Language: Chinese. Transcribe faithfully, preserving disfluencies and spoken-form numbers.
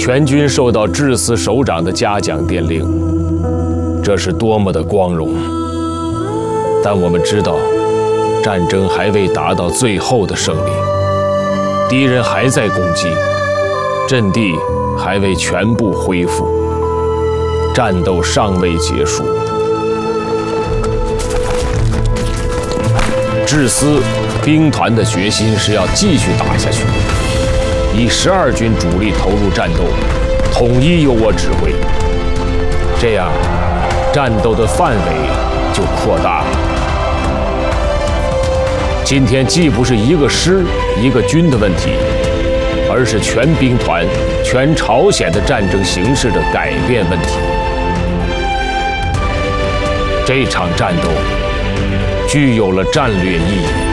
全军受到治司首长的嘉奖电令，这是多么的光荣！但我们知道，战争还未达到最后的胜利，敌人还在攻击，阵地还未全部恢复，战斗尚未结束。治司兵团的决心是要继续打下去，以十二军主力投入战斗，统一由我指挥，这样战斗的范围就扩大了。今天既不是一个师一个军的问题，而是全兵团、全朝鲜的战争形势的改变问题。这场战斗具有了战略意义。